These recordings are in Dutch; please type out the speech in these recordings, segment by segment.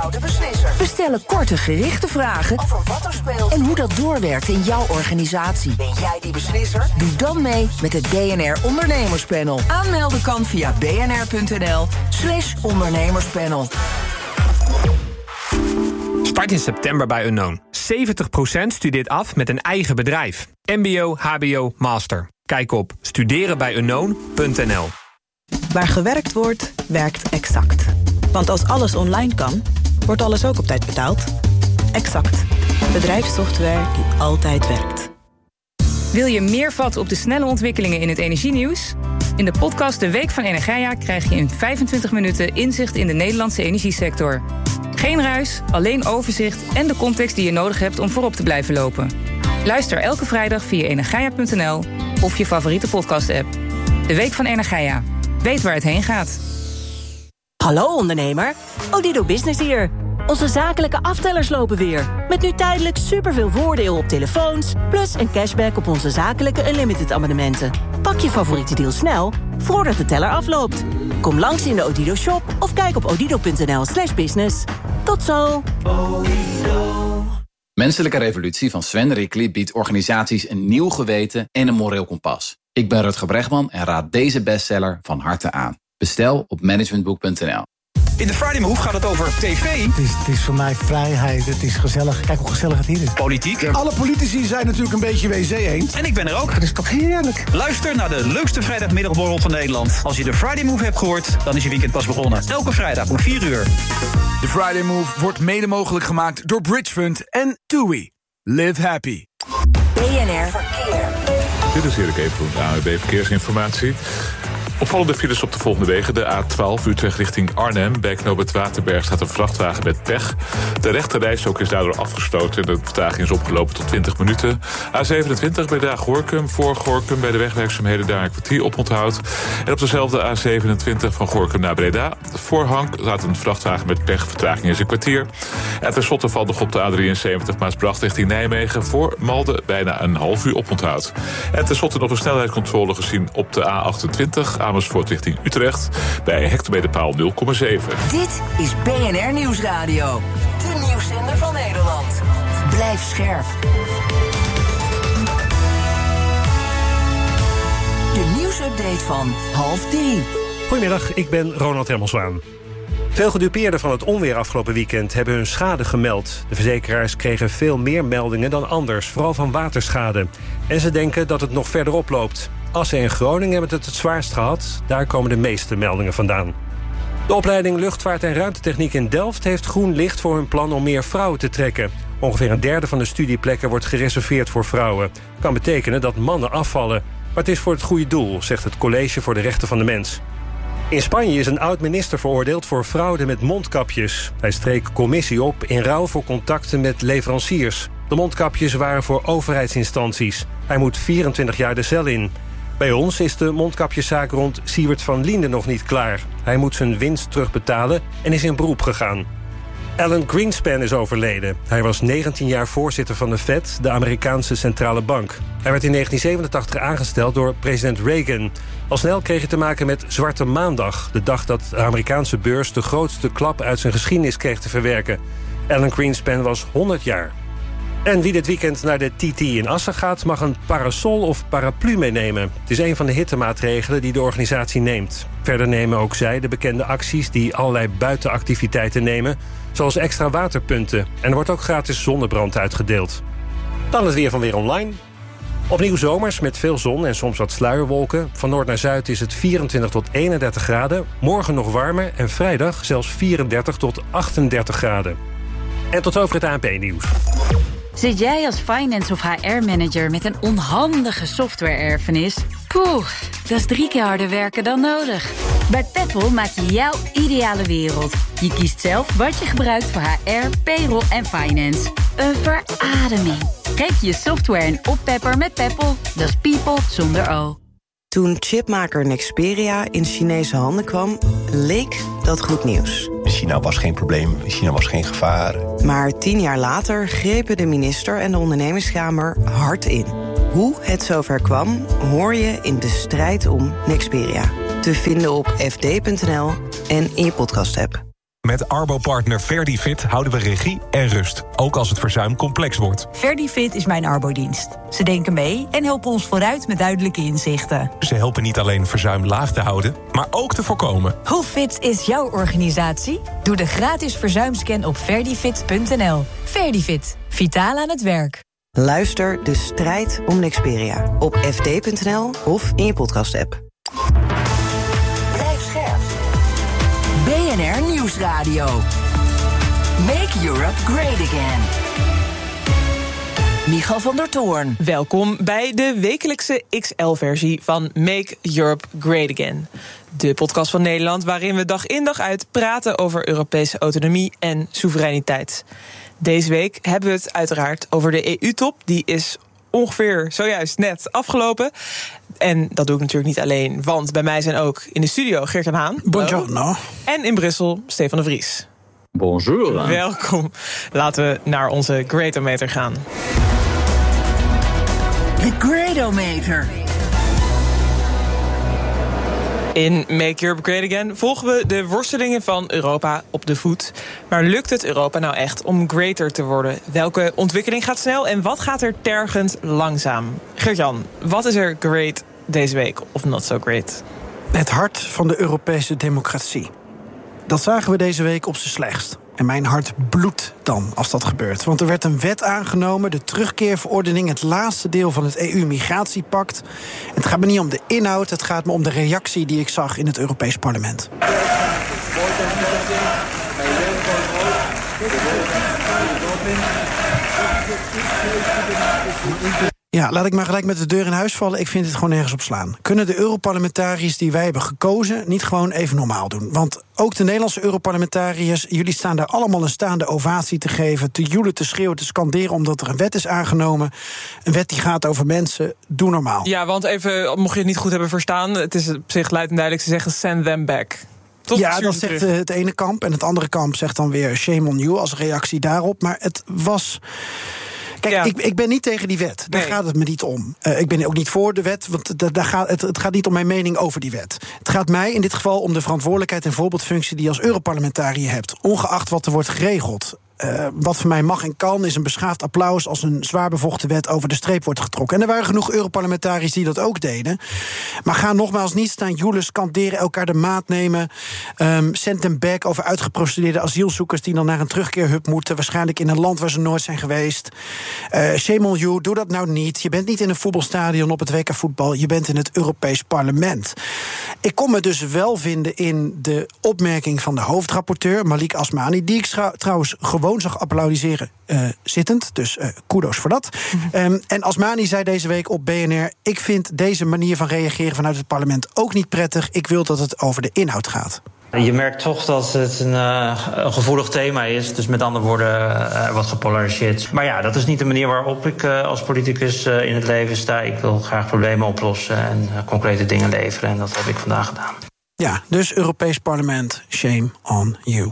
Foute Beslisser. We stellen korte gerichte vragen over wat er speelt en hoe dat doorwerkt in jouw organisatie. Ben jij die beslisser? Doe dan mee met het BNR Ondernemerspanel. Aanmelden kan via bnr.nl/ondernemerspanel. Start in september bij Unknown. 70% studeert af met een eigen bedrijf. MBO, HBO, master. Kijk op studerenbijunknown.nl. Waar gewerkt wordt, werkt Exact. Want als alles online kan, wordt alles ook op tijd betaald. Exact. Bedrijfssoftware die altijd werkt. Wil je meer vat op de snelle ontwikkelingen in het energienieuws? In de podcast De Week van Energia krijg je in 25 minuten inzicht in de Nederlandse energiesector. Geen ruis, alleen overzicht en de context die je nodig hebt om voorop te blijven lopen. Luister elke vrijdag via energia.nl of je favoriete podcast-app. De Week van Energia. Weet waar het heen gaat. Hallo ondernemer, Odido Business hier. Onze zakelijke aftellers lopen weer. Met nu tijdelijk superveel voordeel op telefoons, plus een cashback op onze zakelijke unlimited abonnementen. Pak je favoriete deal snel, voordat de teller afloopt. Kom langs in de Odido shop of kijk op odido.nl/business. Tot zo! Menselijke Revolutie van Sven Rickly biedt organisaties een nieuw geweten en een moreel kompas. Ik ben Rutger Bregman en raad deze bestseller van harte aan. Bestel op managementboek.nl. In de Friday Move gaat het over tv. Het is voor mij vrijheid, het is gezellig. Kijk hoe gezellig het hier is. Politiek. Alle politici zijn natuurlijk een beetje WC-eend. En ik ben er ook. Dat is toch heerlijk. Luister naar de leukste vrijdagmiddagborrel van Nederland. Als je de Friday Move hebt gehoord, dan is je weekend pas begonnen. Elke vrijdag om 4 uur. De Friday Move wordt mede mogelijk gemaakt door Bridgefund en TUI. Live happy. BNR Verkeer. Dit is Erik Evenhoen, ANWB Verkeersinformatie. Opvallende files op de volgende wegen. De A12 Utrecht richting Arnhem. Bij knooppunt Waterberg staat een vrachtwagen met pech. De rechterrijstrook is daardoor afgesloten. De vertraging is opgelopen tot 20 minuten. A27 bij Daag-Gorinchem. Voor Gorinchem bij de wegwerkzaamheden daar een kwartier op onthoud. En op dezelfde A27 van Gorinchem naar Breda. Voor Hank staat een vrachtwagen met pech. Vertraging is een kwartier. En tenslotte valt nog op de A73 Maasbracht richting Nijmegen. Voor Malden bijna een half uur op onthoud. En tenslotte nog een snelheidscontrole gezien op de A28... Amersfoort richting Utrecht bij hectometerpaal 0,7. Dit is BNR Nieuwsradio. De nieuwszender van Nederland. Blijf scherp. De nieuwsupdate van 2:30. Goedemiddag, ik ben Ronald Hermelswaan. Veel gedupeerden van het onweer afgelopen weekend hebben hun schade gemeld. De verzekeraars kregen veel meer meldingen dan anders, vooral van waterschade. En ze denken dat het nog verder oploopt. Assen en Groningen hebben het zwaarst gehad. Daar komen de meeste meldingen vandaan. De opleiding Luchtvaart en Ruimtetechniek in Delft heeft groen licht voor hun plan om meer vrouwen te trekken. Ongeveer een derde van de studieplekken wordt gereserveerd voor vrouwen. Kan betekenen dat mannen afvallen. Maar het is voor het goede doel, zegt het College voor de Rechten van de Mens. In Spanje is een oud-minister veroordeeld voor fraude met mondkapjes. Hij streek commissie op in ruil voor contacten met leveranciers. De mondkapjes waren voor overheidsinstanties. Hij moet 24 jaar de cel in. Bij ons is de mondkapjeszaak rond Siewert van Liende nog niet klaar. Hij moet zijn winst terugbetalen en is in beroep gegaan. Alan Greenspan is overleden. Hij was 19 jaar voorzitter van de Fed, de Amerikaanse centrale bank. Hij werd in 1987 aangesteld door president Reagan. Al snel kreeg hij te maken met Zwarte Maandag, de dag dat de Amerikaanse beurs de grootste klap uit zijn geschiedenis kreeg te verwerken. Alan Greenspan was 100 jaar. En wie dit weekend naar de TT in Assen gaat, mag een parasol of paraplu meenemen. Het is een van de hittemaatregelen die de organisatie neemt. Verder nemen ook zij de bekende acties die allerlei buitenactiviteiten nemen, zoals extra waterpunten. En er wordt ook gratis zonnebrand uitgedeeld. Dan het weer van Weer Online. Opnieuw zomers met veel zon en soms wat sluierwolken. Van noord naar zuid is het 24 tot 31 graden. Morgen nog warmer en vrijdag zelfs 34 tot 38 graden. En tot over het ANP-nieuws. Zit jij als finance of HR-manager met een onhandige software-erfenis? Poeh, dat is 3 keer harder werken dan nodig. Bij Peppol maak je jouw ideale wereld. Je kiest zelf wat je gebruikt voor HR, payroll en finance. Een verademing. Geef je software een oppepper met Peppol. Dat is people zonder O. Toen chipmaker Nexperia in Chinese handen kwam, leek dat goed nieuws. China was geen probleem, China was geen gevaar. Maar 10 jaar later grepen de minister en de ondernemingskamer hard in. Hoe het zover kwam, hoor je in De Strijd om Nexperia. Te vinden op fd.nl en in je podcast-app. Met Arbo-partner Verdifit houden we regie en rust, ook als het verzuim complex wordt. Verdifit is mijn arbodienst. Ze denken mee en helpen ons vooruit met duidelijke inzichten. Ze helpen niet alleen verzuim laag te houden, maar ook te voorkomen. Hoe fit is jouw organisatie? Doe de gratis verzuimscan op verdifit.nl. Verdifit, vitaal aan het werk. Luister De Strijd om Nexperia op fd.nl of in je podcast-app. Blijf scherp. BNR Nieuwsradio. Make Europe great again. Michal van der Toorn. Welkom bij de wekelijkse XL-versie van Make Europe Great Again. De podcast van Nederland waarin we dag in dag uit praten over Europese autonomie en soevereiniteit. Deze week hebben we het uiteraard over de EU-top. Die is ongeveer zojuist net afgelopen. En dat doe ik natuurlijk niet alleen, want bij mij zijn ook in de studio Geert-Jan Haan. Buongiorno. En in Brussel Stefan de Vries. Bonjour. Welkom. Laten we naar onze Greatometer gaan. De Greatometer. In Make Europe Great Again volgen we de worstelingen van Europa op de voet. Maar lukt het Europa nou echt om greater te worden? Welke ontwikkeling gaat snel en wat gaat er tergend langzaam? Gert-Jan, wat is er great deze week of not so great? Het hart van de Europese democratie. Dat zagen we deze week op zijn slechtst. En mijn hart bloedt dan als dat gebeurt. Want er werd een wet aangenomen, de terugkeerverordening, het laatste deel van het EU-migratiepact. Het gaat me niet om de inhoud, het gaat me om de reactie die ik zag in het Europees Parlement. Ja, laat ik maar gelijk met de deur in huis vallen. Ik vind het gewoon nergens op slaan. Kunnen de Europarlementariërs die wij hebben gekozen niet gewoon even normaal doen? Want ook de Nederlandse Europarlementariërs, jullie staan daar allemaal een staande ovatie te geven, te joelen, te schreeuwen, te scanderen omdat er een wet is aangenomen. Een wet die gaat over mensen. Doe normaal. Ja, want even, mocht je het niet goed hebben verstaan, het is op zich luid en duidelijk, ze zeggen send them back. Tot ja, dat zegt het ene kamp. En het andere kamp zegt dan weer shame on you als reactie daarop. Maar het was... Kijk, ja. Ik ben niet tegen die wet. Daar gaat het me niet om. Ik ben ook niet voor de wet, want het gaat niet om mijn mening over die wet. Het gaat mij in dit geval om de verantwoordelijkheid en voorbeeldfunctie die je als Europarlementariër hebt, ongeacht wat er wordt geregeld. Wat voor mij mag en kan is een beschaafd applaus als een zwaar bevochten wet over de streep wordt getrokken. En er waren genoeg Europarlementariërs die dat ook deden. Maar ga nogmaals niet staan joelen, scanderen, elkaar de maat nemen. Send them back over uitgeprocedeerde asielzoekers die dan naar een terugkeerhub moeten, waarschijnlijk in een land waar ze nooit zijn geweest. Shame on you, doe dat nou niet. Je bent niet in een voetbalstadion op het WK voetbal, je bent in het Europees Parlement. Ik kon me dus wel vinden in de opmerking van de hoofdrapporteur, Malik Asmani, die ik trouwens gewoon zag applaudisseren zittend. Dus kudos voor dat. En Asmani zei deze week op BNR, ik vind deze manier van reageren vanuit het parlement ook niet prettig. Ik wil dat het over de inhoud gaat. Je merkt toch dat het een gevoelig thema is. Dus met andere woorden, wat gepolariseerd. Maar ja, dat is niet de manier waarop ik als politicus in het leven sta. Ik wil graag problemen oplossen en concrete dingen leveren. En dat heb ik vandaag gedaan. Ja, dus Europees Parlement, shame on you.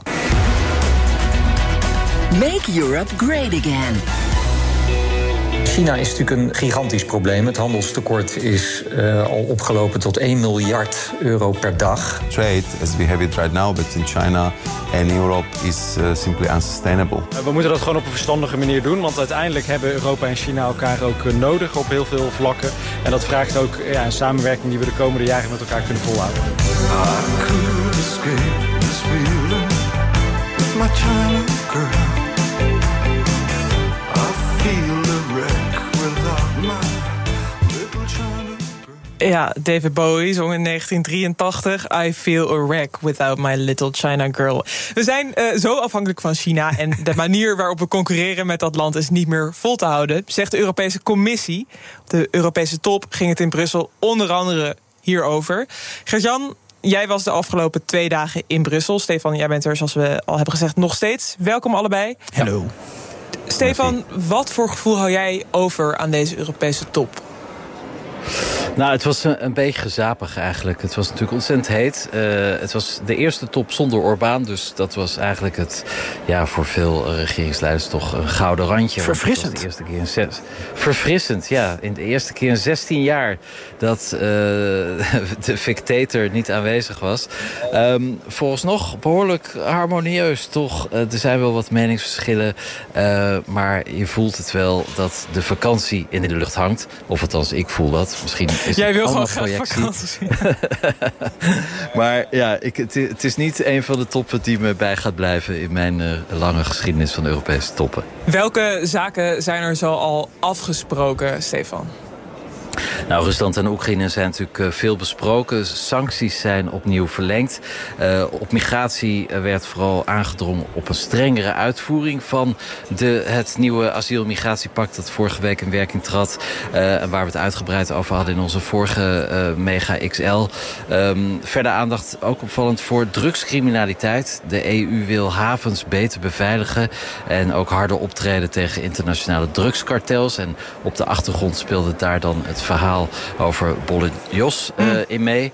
Make Europe great again. China is natuurlijk een gigantisch probleem. Het handelstekort is al opgelopen tot 1 miljard euro per dag. Trade, as we have it right now between China and Europe, is simply unsustainable. We moeten dat gewoon op een verstandige manier doen, want uiteindelijk hebben Europa en China elkaar ook nodig op heel veel vlakken. En dat vraagt ook een samenwerking die we de komende jaren met elkaar kunnen volhouden. I could escape this feeling with my China girl. Ja, David Bowie zong in 1983... I feel a wreck without my little China girl. We zijn zo afhankelijk van China en de manier waarop we concurreren met dat land is niet meer vol te houden, zegt de Europese Commissie. Op de Europese top ging het in Brussel onder andere hierover. Gert-Jan, jij was de afgelopen 2 dagen in Brussel. Stefan, jij bent er, zoals we al hebben gezegd, nog steeds. Welkom allebei. Hallo. Stefan, wat voor gevoel hou jij over aan deze Europese top? Nou, het was een beetje gezapig eigenlijk. Het was natuurlijk ontzettend heet. Het was de eerste top zonder Orbán. Dus dat was eigenlijk voor veel regeringsleiders toch een gouden randje. Verfrissend. De eerste keer verfrissend, ja. In de eerste keer in 16 jaar dat de dictator niet aanwezig was. Volgens nog behoorlijk harmonieus, toch? Er zijn wel wat meningsverschillen. Maar je voelt het wel dat de vakantie in de lucht hangt. Of althans, ik voel dat. Misschien is jij wil gewoon graag vakantie. Maar ja, het is niet een van de toppen die me bij gaat blijven in mijn lange geschiedenis van de Europese toppen. Welke zaken zijn er zo al afgesproken, Stefan? Nou, Rusland en Oekraïne zijn natuurlijk veel besproken. Sancties zijn opnieuw verlengd. Op migratie werd vooral aangedrongen op een strengere uitvoering van het nieuwe asiel-migratiepact dat vorige week in werking trad. En waar we het uitgebreid over hadden in onze vorige Mega XL. Verder aandacht ook opvallend voor drugscriminaliteit. De EU wil havens beter beveiligen en ook harder optreden tegen internationale drugskartels. En op de achtergrond speelde daar dan het verhaal over Bolle Jos in mee.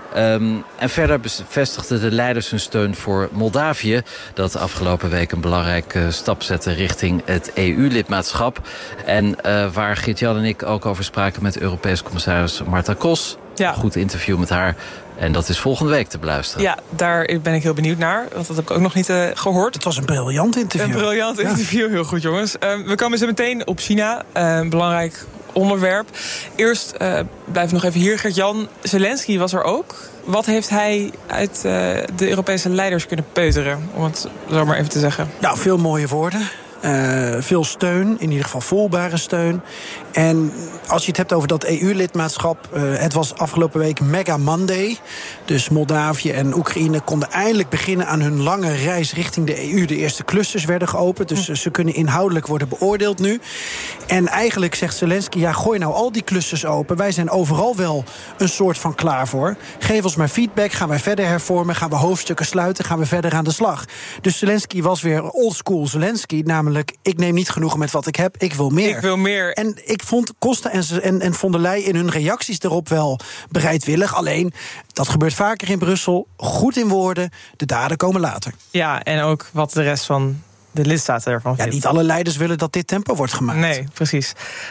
En verder bevestigden de leiders hun steun voor Moldavië, dat afgelopen week een belangrijke stap zette richting het EU-lidmaatschap. En waar Geert-Jan en ik ook over spraken met Europees commissaris Marta Kos. Ja. Goed interview met haar. En dat is volgende week te beluisteren. Ja, daar ben ik heel benieuwd naar. Want dat heb ik ook nog niet gehoord. Het was een briljant interview. Een briljant interview, heel goed jongens. We komen zo meteen op China. Een belangrijk onderwerp. Eerst blijven we nog even hier. Gert-Jan, Zelensky was er ook. Wat heeft hij uit de Europese leiders kunnen peuteren? Om het zo maar even te zeggen. Nou, veel mooie woorden. Veel steun, in ieder geval voelbare steun. En als je het hebt over dat EU-lidmaatschap... het was afgelopen week Mega Monday. Dus Moldavië en Oekraïne konden eindelijk beginnen aan hun lange reis richting de EU. De eerste clusters werden geopend, dus ze kunnen inhoudelijk worden beoordeeld nu. En eigenlijk zegt Zelensky, ja, gooi nou al die clusters open. Wij zijn overal wel een soort van klaar voor. Geef ons maar feedback, gaan wij verder hervormen... gaan we hoofdstukken sluiten, gaan we verder aan de slag. Dus Zelensky was weer oldschool Zelensky, namelijk... ik neem niet genoegen met wat ik heb, ik wil meer. Ik wil meer. En ik vond Costa en von der Leyen in hun reacties erop wel bereidwillig. Alleen, dat gebeurt vaker in Brussel. Goed in woorden, de daden komen later. Ja, en ook wat de rest van de lidstaten ervan vindt. Ja, niet alle leiders willen dat dit tempo wordt gemaakt. Nee, precies.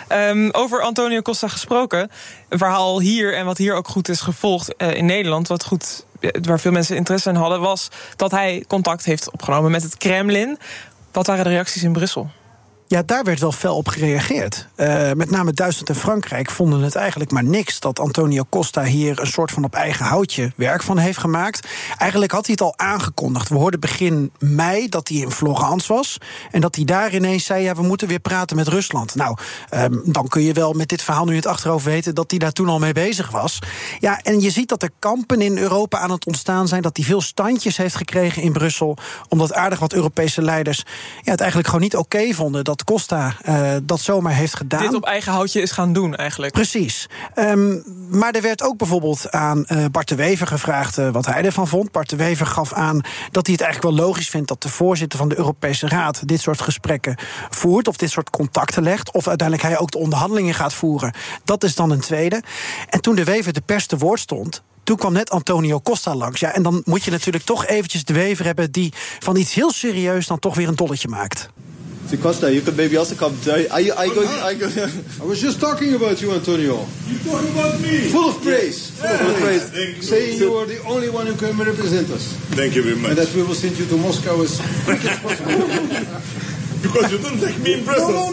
Over Antonio Costa gesproken. Een verhaal hier en wat hier ook goed is gevolgd in Nederland... waar veel mensen interesse in hadden... was dat hij contact heeft opgenomen met het Kremlin. Wat waren de reacties in Brussel? Ja, daar werd wel fel op gereageerd. Met name Duitsland en Frankrijk vonden het eigenlijk maar niks... dat Antonio Costa hier een soort van op eigen houtje werk van heeft gemaakt. Eigenlijk had hij het al aangekondigd. We hoorden begin mei dat hij in Florence was... en dat hij daar ineens zei, ja, we moeten weer praten met Rusland. Nou, dan kun je wel met dit verhaal nu in het achterhoofd weten... dat hij daar toen al mee bezig was. Ja, en je ziet dat er kampen in Europa aan het ontstaan zijn... dat hij veel standjes heeft gekregen in Brussel... omdat aardig wat Europese leiders het eigenlijk gewoon niet oké vonden... dat Costa dat zomaar heeft gedaan. Dit op eigen houtje is gaan doen, eigenlijk. Precies. Maar er werd ook bijvoorbeeld aan Bart de Wever gevraagd wat hij ervan vond. Bart de Wever gaf aan dat hij het eigenlijk wel logisch vindt... dat de voorzitter van de Europese Raad dit soort gesprekken voert... of dit soort contacten legt, of uiteindelijk hij ook de onderhandelingen gaat voeren. Dat is dan een tweede. En toen de Wever de pers te woord stond... toen kwam net Antonio Costa langs. Ja, en dan moet je natuurlijk toch eventjes de Wever hebben... die van iets heel serieus dan toch weer een dolletje maakt. So Costa, you could maybe also come. I was just talking about you, Antonio. You talking about me? Full of praise. Full of praise. Saying you are the only one who can represent us. Thank you very much. And that we will send you to Moscow as quick as possible. Because you don't like me in Brussels.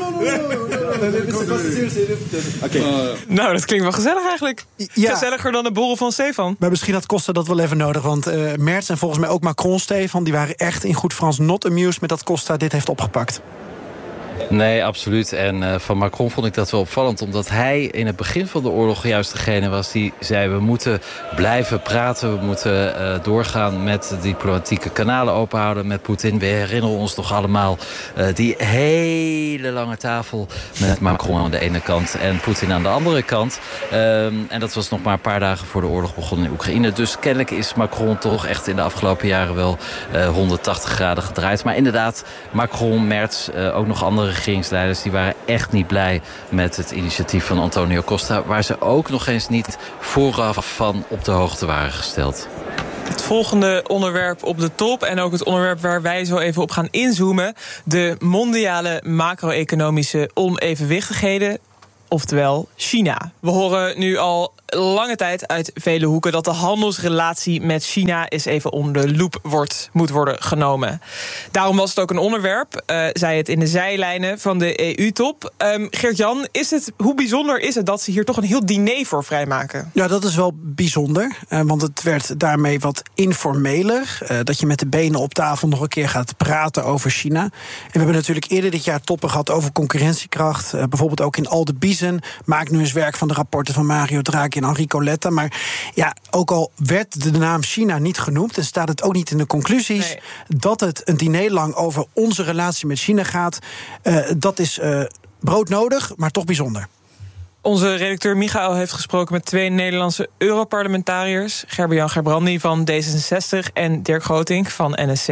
Okay. Nou, dat klinkt wel gezellig eigenlijk. Ja. Gezelliger dan de borrel van Stefan. Maar misschien had Costa dat wel even nodig. Want Merz en volgens mij ook Macron, Stefan... die waren echt in goed Frans not amused met dat Costa dit heeft opgepakt. Nee, absoluut. En van Macron vond ik dat wel opvallend. Omdat hij in het begin van de oorlog juist degene was die zei... we moeten blijven praten, we moeten doorgaan met de diplomatieke kanalen openhouden met Poetin. We herinneren ons toch allemaal die hele lange tafel met Macron aan de ene kant en Poetin aan de andere kant. En dat was nog maar een paar dagen voor de oorlog begonnen in Oekraïne. Dus kennelijk is Macron toch echt in de afgelopen jaren wel 180 graden gedraaid. Maar inderdaad, Macron, Merz, ook nog andere andere regeringsleiders die waren echt niet blij met het initiatief van Antonio Costa, waar ze ook nog eens niet vooraf van op de hoogte waren gesteld. Het volgende onderwerp op de top en ook het onderwerp waar wij zo even op gaan inzoomen, de mondiale macro-economische onevenwichtigheden, oftewel China. We horen nu al lange tijd uit vele hoeken dat de handelsrelatie met China eens even onder de loep moet worden genomen. Daarom was het ook een onderwerp, zei het in de zijlijnen van de EU-top. Geert-Jan, hoe bijzonder is het dat ze hier toch een heel diner voor vrijmaken? Ja, dat is wel bijzonder, want het werd daarmee wat informeler. Dat je met de benen op tafel nog een keer gaat praten over China. En we hebben natuurlijk eerder dit jaar toppen gehad over concurrentiekracht. Bijvoorbeeld ook in Alde Biezen. Maakt nu eens werk van de rapporten van Mario Draghi en Enrico Letta. Maar ja, ook al werd de naam China niet genoemd en staat het ook niet in de conclusies, dat het een diner lang over onze relatie met China gaat, dat is broodnodig, maar toch bijzonder. Onze redacteur Michael heeft gesproken met 2 Nederlandse Europarlementariërs, Gerber-Jan Gerbrandy van D66 en Dirk Grotink van NSC.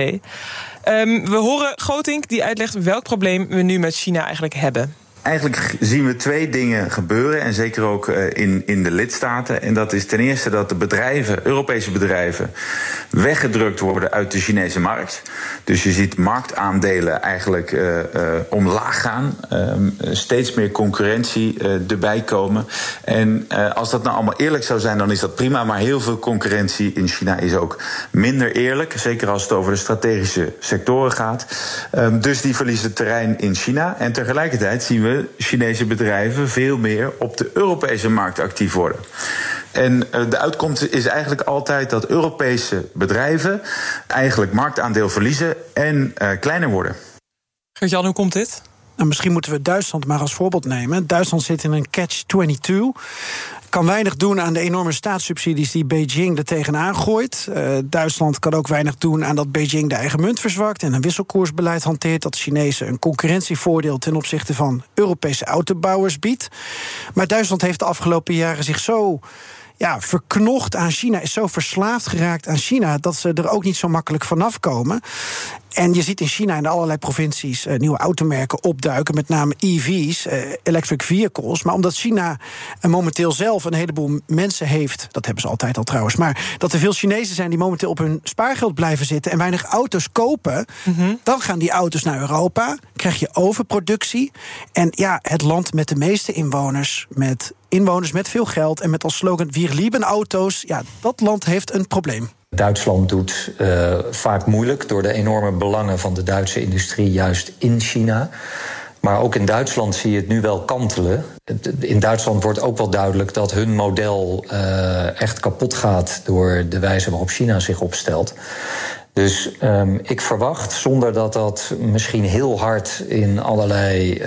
We horen Grotink die uitlegt welk probleem we nu met China eigenlijk hebben. Eigenlijk zien we 2 dingen gebeuren, en zeker ook in de lidstaten. En dat is ten eerste dat de bedrijven, Europese bedrijven, weggedrukt worden uit de Chinese markt. Dus je ziet marktaandelen eigenlijk omlaag gaan. Steeds meer concurrentie erbij komen. En als dat nou allemaal eerlijk zou zijn, dan is dat prima. Maar heel veel concurrentie in China is ook minder eerlijk. Zeker als het over de strategische sectoren gaat. Dus die verliezen terrein in China. En tegelijkertijd zien we Chinese bedrijven veel meer op de Europese markt actief worden. En de uitkomst is eigenlijk altijd dat Europese bedrijven eigenlijk marktaandeel verliezen en kleiner worden. Gert-Jan, hoe komt dit? Nou, misschien moeten we Duitsland maar als voorbeeld nemen. Duitsland zit in een catch-22. Kan weinig doen aan de enorme staatssubsidies die Beijing er tegenaan gooit. Duitsland kan ook weinig doen aan dat Beijing de eigen munt verzwakt en een wisselkoersbeleid hanteert dat Chinezen een concurrentievoordeel ten opzichte van Europese autobouwers biedt. Maar Duitsland heeft de afgelopen jaren zich zo verknocht aan China, is zo verslaafd geraakt aan China dat ze er ook niet zo makkelijk vanaf komen. En je ziet in China in allerlei provincies nieuwe automerken opduiken, met name EV's, electric vehicles. Maar omdat China momenteel zelf een heleboel mensen heeft, dat hebben ze altijd al trouwens, maar dat er veel Chinezen zijn die momenteel op hun spaargeld blijven zitten en weinig auto's kopen, dan gaan die auto's naar Europa, krijg je overproductie. En ja, het land met de meeste inwoners met veel geld en met als slogan Wir lieben auto's, ja, dat land heeft een probleem. Duitsland doet vaak moeilijk door de enorme belangen van de Duitse industrie juist in China. Maar ook in Duitsland zie je het nu wel kantelen. In Duitsland wordt ook wel duidelijk dat hun model echt kapot gaat door de wijze waarop China zich opstelt. Dus ik verwacht, zonder dat dat misschien heel hard in allerlei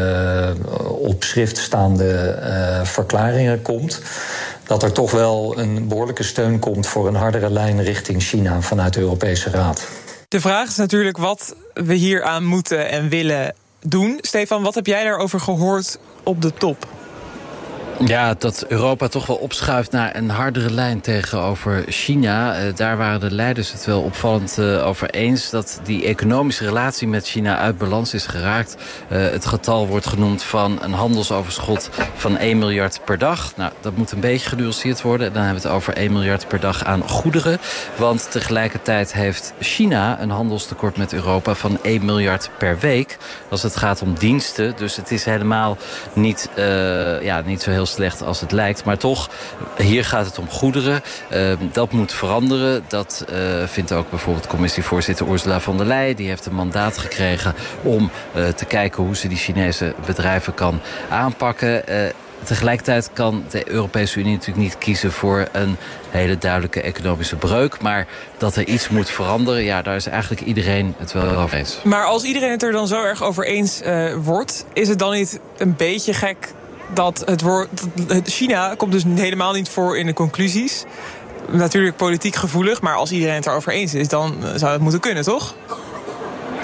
op schrift staande verklaringen komt, dat er toch wel een behoorlijke steun komt voor een hardere lijn richting China vanuit de Europese Raad. De vraag is natuurlijk wat we hier aan moeten en willen doen. Stefan, wat heb jij daarover gehoord op de top? Ja, dat Europa toch wel opschuift naar een hardere lijn tegenover China. Daar waren de leiders het wel opvallend over eens, dat die economische relatie met China uit balans is geraakt. Het getal wordt genoemd van een handelsoverschot van 1 miljard per dag. Nou, dat moet een beetje genuanceerd worden. Dan hebben we het over 1 miljard per dag aan goederen. Want tegelijkertijd heeft China een handelstekort met Europa van 1 miljard per week als het gaat om diensten. Dus het is helemaal niet zo heel slecht als het lijkt. Maar toch, hier gaat het om goederen. Dat moet veranderen. Dat vindt ook bijvoorbeeld commissievoorzitter Ursula von der Leyen. Die heeft een mandaat gekregen om te kijken hoe ze die Chinese bedrijven kan aanpakken. Tegelijkertijd kan de Europese Unie natuurlijk niet kiezen voor een hele duidelijke economische breuk. Maar dat er iets moet veranderen, ja, daar is eigenlijk iedereen het wel over eens. Maar als iedereen het er dan zo erg over eens wordt, is het dan niet een beetje gek dat China komt dus helemaal niet voor in de conclusies. Natuurlijk politiek gevoelig, maar als iedereen het erover eens is, dan zou het moeten kunnen, toch?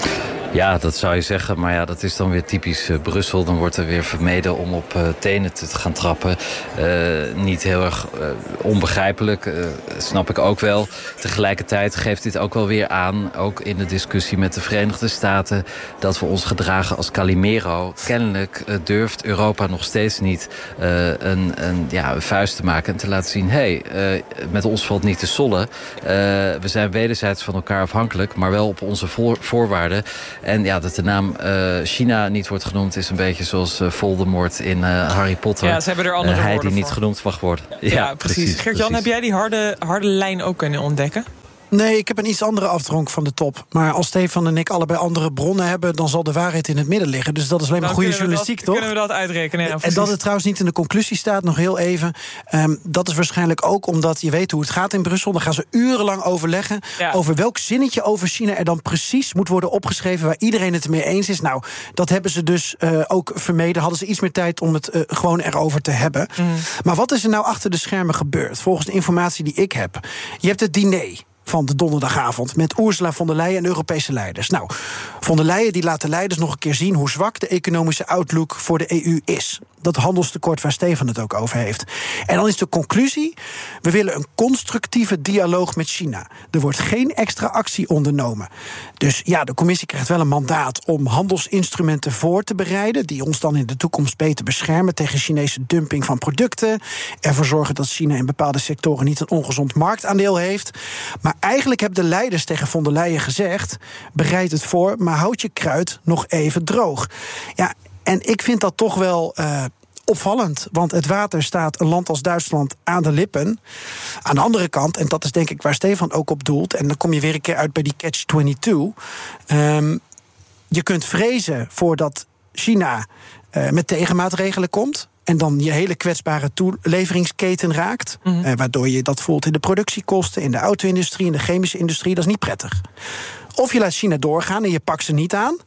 Ja, dat zou je zeggen. Maar ja, dat is dan weer typisch Brussel. Dan wordt er weer vermeden om op tenen te gaan trappen. Niet heel erg onbegrijpelijk. Snap ik ook wel. Tegelijkertijd geeft dit ook wel weer aan, ook in de discussie met de Verenigde Staten, dat we ons gedragen als Calimero. Kennelijk durft Europa nog steeds niet een vuist te maken en te laten zien, met ons valt niet te sollen. We zijn wederzijds van elkaar afhankelijk, maar wel op onze voorwaarden. En ja, dat de naam China niet wordt genoemd is een beetje zoals Voldemort in Harry Potter. Ja, ze hebben er andere woorden hij die voor. niet genoemd mag worden. Ja, precies. Gert-Jan, heb jij die harde lijn ook kunnen ontdekken? Nee, ik heb een iets andere afdronk van de top. Maar als Stefan en ik allebei andere bronnen hebben, dan zal de waarheid in het midden liggen. Dus dat is alleen maar goede journalistiek, toch? Kunnen we dat uitrekenen? Ja, en dat het trouwens niet in de conclusie staat, nog heel even. Dat is waarschijnlijk ook omdat je weet hoe het gaat in Brussel. Dan gaan ze urenlang overleggen over welk zinnetje over China er dan precies moet worden opgeschreven, waar iedereen het mee eens is. Nou, dat hebben ze dus ook vermeden. Hadden ze iets meer tijd om het gewoon erover te hebben. Maar wat is er nou achter de schermen gebeurd? Volgens de informatie die ik heb. Je hebt het diner van de donderdagavond met Ursula von der Leyen en Europese leiders. Nou, von der Leyen die laat de leiders nog een keer zien hoe zwak de economische outlook voor de EU is. Dat handelstekort waar Stefan het ook over heeft. En dan is de conclusie: we willen een constructieve dialoog met China. Er wordt geen extra actie ondernomen. Dus ja, de commissie krijgt wel een mandaat om handelsinstrumenten voor te bereiden, die ons dan in de toekomst beter beschermen tegen Chinese dumping van producten, ervoor zorgen dat China in bepaalde sectoren niet een ongezond marktaandeel heeft. Maar eigenlijk hebben de leiders tegen von der Leyen gezegd: bereid het voor, maar houd je kruid nog even droog. Ja, en ik vind dat toch wel opvallend, want het water staat een land als Duitsland aan de lippen. Aan de andere kant, en dat is denk ik waar Stefan ook op doelt, en dan kom je weer een keer uit bij die catch-22. Je kunt vrezen voordat China met tegenmaatregelen komt en dan je hele kwetsbare toeleveringsketen raakt, waardoor je dat voelt in de productiekosten, in de auto-industrie, in de chemische industrie. Dat is niet prettig. Of je laat China doorgaan en je pakt ze niet aan.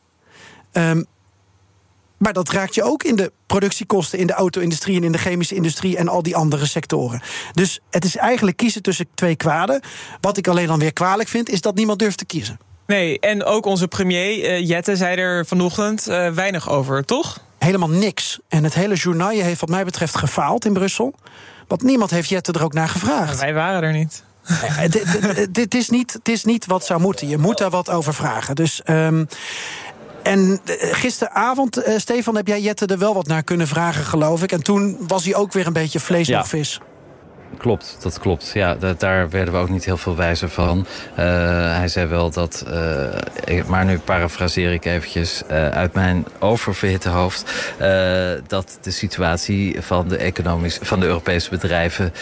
Maar dat raakt je ook in de productiekosten, in de auto-industrie en in de chemische industrie en al die andere sectoren. Dus het is eigenlijk kiezen tussen twee kwaden. Wat ik alleen dan weer kwalijk vind, is dat niemand durft te kiezen. Nee, en ook onze premier Jette zei er vanochtend weinig over, toch? Helemaal niks. En het hele journaal heeft wat mij betreft gefaald in Brussel. Want niemand heeft Jette er ook naar gevraagd. Maar wij waren er niet. Het is niet wat zou moeten. Je moet daar wat over vragen. Dus en gisteravond, Stefan, heb jij Jette er wel wat naar kunnen vragen, geloof ik. En toen was hij ook weer een beetje vlees nog vis. Klopt, dat klopt. Ja, daar werden we ook niet heel veel wijzer van. Hij zei wel dat, maar nu parafraseer ik eventjes uit mijn oververhitte hoofd, dat de situatie van de Europese bedrijven,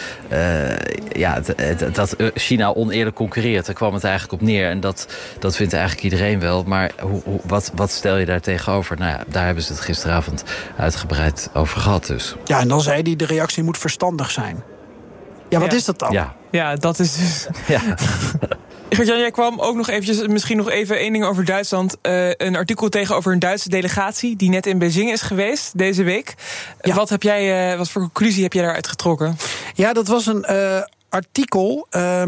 dat China oneerlijk concurreert. Daar kwam het eigenlijk op neer. En dat vindt eigenlijk iedereen wel. Maar wat stel je daar tegenover? Nou ja, daar hebben ze het gisteravond uitgebreid over gehad dus. Ja, en dan zei hij, de reactie moet verstandig zijn. Ja, wat is dat dan? Ja, dat is dus. Ja. Gert-Jan, jij kwam ook nog eventjes, misschien nog even één ding over Duitsland. Een artikel tegenover een Duitse delegatie die net in Beijing is geweest deze week. Ja. Wat voor conclusie heb jij daaruit getrokken? Ja, dat was een artikel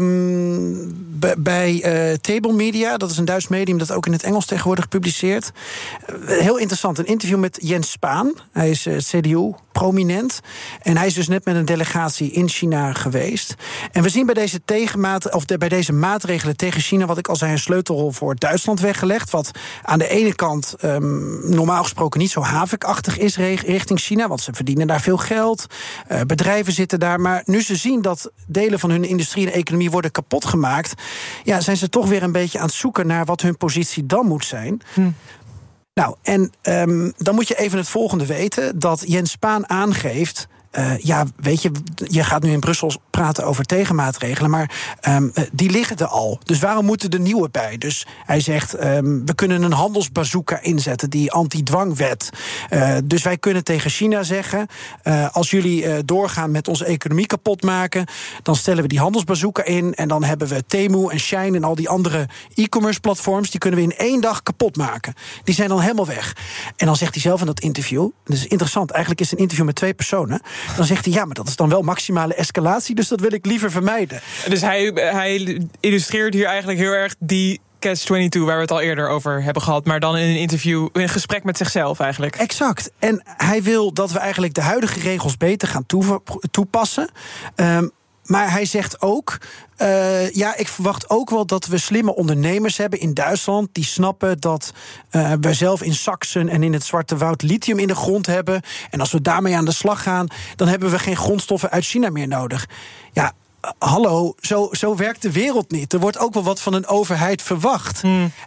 bij Table Media. Dat is een Duits medium dat ook in het Engels tegenwoordig publiceert. Heel interessant, een interview met Jens Spahn. Hij is CDU-prominent. En hij is dus net met een delegatie in China geweest. En we zien bij deze maatregelen tegen China, wat ik al zei, een sleutelrol voor Duitsland weggelegd. Wat aan de ene kant normaal gesproken niet zo havikachtig is richting China, want ze verdienen daar veel geld. Bedrijven zitten daar. Maar nu ze zien dat delen van hun industrie en economie worden kapot gemaakt, ja, zijn ze toch weer een beetje aan het zoeken naar wat hun positie dan moet zijn. Nou, en dan moet je even het volgende weten, dat Jens Spahn aangeeft, weet je, je gaat nu in Brussel praten over tegenmaatregelen, maar die liggen er al. Dus waarom moeten er nieuwe bij? Dus hij zegt, we kunnen een handelsbazooka inzetten, die anti-dwangwet. Dus wij kunnen tegen China zeggen, als jullie doorgaan met onze economie kapot maken, dan stellen we die handelsbazooka in en dan hebben we Temu en Shein en al die andere e-commerce platforms, die kunnen we in 1 dag kapot maken. Die zijn dan helemaal weg. En dan zegt hij zelf in dat interview, dat is interessant, eigenlijk is het een interview met 2 personen, dan zegt hij, ja, maar dat is dan wel maximale escalatie, dus dat wil ik liever vermijden. Dus hij illustreert hier eigenlijk heel erg die catch-22 waar we het al eerder over hebben gehad, maar dan in een interview, in een gesprek met zichzelf eigenlijk. Exact. En hij wil dat we eigenlijk de huidige regels beter gaan toepassen. Maar hij zegt ook, ik verwacht ook wel dat we slimme ondernemers hebben in Duitsland die snappen dat wij zelf in Saksen en in het Zwarte Woud lithium in de grond hebben. En als we daarmee aan de slag gaan, dan hebben we geen grondstoffen uit China meer nodig. Ja, hallo, zo werkt de wereld niet. Er wordt ook wel wat van een overheid verwacht.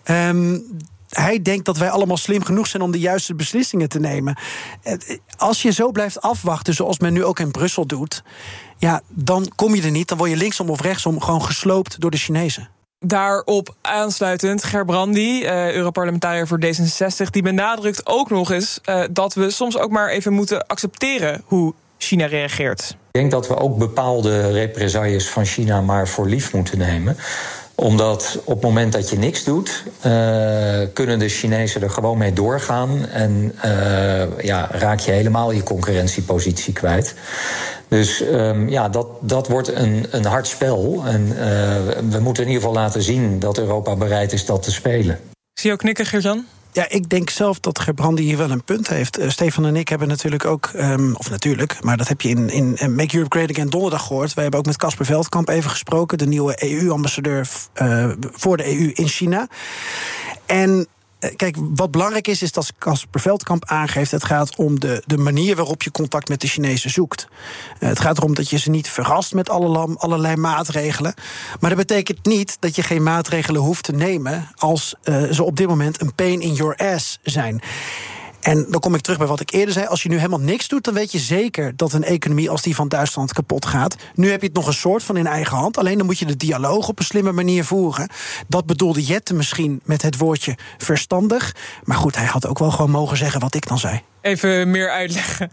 Hij denkt dat wij allemaal slim genoeg zijn om de juiste beslissingen te nemen. Als je zo blijft afwachten, zoals men nu ook in Brussel doet, ja, dan kom je er niet. Dan word je linksom of rechtsom gewoon gesloopt door de Chinezen. Daarop aansluitend, Gerbrandy, Europarlementariër voor D66... die benadrukt ook nog eens dat we soms ook maar even moeten accepteren hoe China reageert. Ik denk dat we ook bepaalde represailles van China maar voor lief moeten nemen. Omdat op het moment dat je niks doet, kunnen de Chinezen er gewoon mee doorgaan. En raak je helemaal je concurrentiepositie kwijt. Dus dat wordt een hard spel. En we moeten in ieder geval laten zien dat Europa bereid is dat te spelen. Zie je ook knikken, Geert-Jan? Ja, ik denk zelf dat Gerbrandy hier wel een punt heeft. Stefan en ik hebben natuurlijk ook, maar dat heb je in Make Europe Great Again donderdag gehoord. Wij hebben ook met Casper Veldkamp even gesproken, de nieuwe EU-ambassadeur voor de EU in China. En kijk, wat belangrijk is dat Casper Veldkamp aangeeft, het gaat om de manier waarop je contact met de Chinezen zoekt. Het gaat erom dat je ze niet verrast met allerlei maatregelen. Maar dat betekent niet dat je geen maatregelen hoeft te nemen als ze op dit moment een pain in your ass zijn. En dan kom ik terug bij wat ik eerder zei. Als je nu helemaal niks doet, dan weet je zeker dat een economie als die van Duitsland kapot gaat. Nu heb je het nog een soort van in eigen hand. Alleen dan moet je de dialoog op een slimme manier voeren. Dat bedoelde Jette misschien met het woordje verstandig. Maar goed, hij had ook wel gewoon mogen zeggen wat ik dan zei. Even meer uitleggen.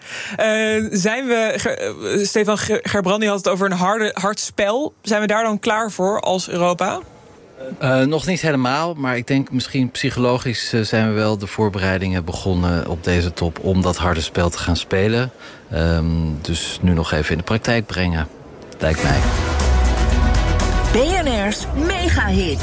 Stefan Gerbrandy had het over een hard spel. Zijn we daar dan klaar voor als Europa? Nog niet helemaal, maar ik denk misschien psychologisch zijn we wel de voorbereidingen begonnen op deze top om dat harde spel te gaan spelen. Dus nu nog even in de praktijk brengen, lijkt mij. BNR's Megahit.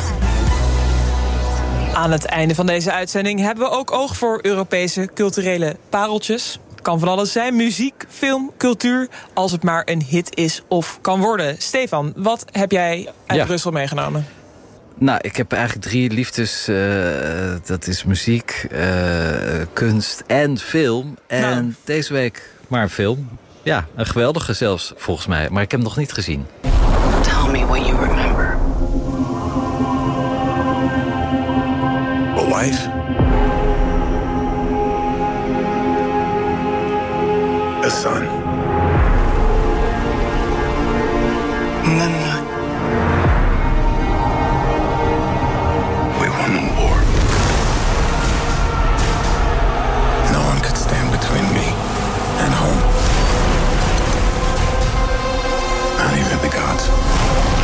Aan het einde van deze uitzending hebben we ook oog voor Europese culturele pareltjes. Kan van alles zijn, muziek, film, cultuur, als het maar een hit is of kan worden. Stefan, wat heb jij uit Brussel meegenomen? Nou, ik heb eigenlijk 3 liefdes. Dat is muziek, kunst en film. En deze week maar een film. Ja, een geweldige zelfs, volgens mij. Maar ik heb hem nog niet gezien. Tell me what you remember. A wife. A son. And then